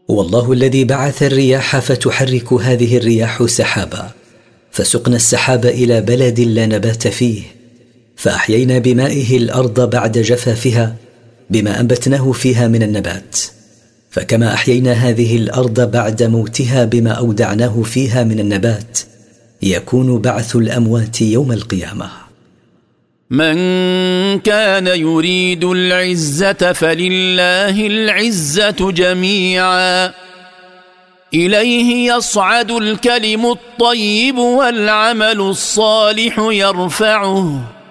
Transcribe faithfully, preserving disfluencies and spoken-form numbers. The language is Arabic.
والله الذي بعث الرياح فتحرك هذه الرياح سحابا، فسقنا السحاب إلى بلد لا نبات فيه، فأحيينا بمائه الأرض بعد جفافها بما أنبتناه فيها من النبات. فكما أحيينا هذه الأرض بعد موتها بما أودعناه فيها من النبات، يكون بعث الأموات يوم القيامة. من كان يريد العزة فلله العزة جميعا، إليه يصعد الكلم الطيب والعمل الصالح يرفعه،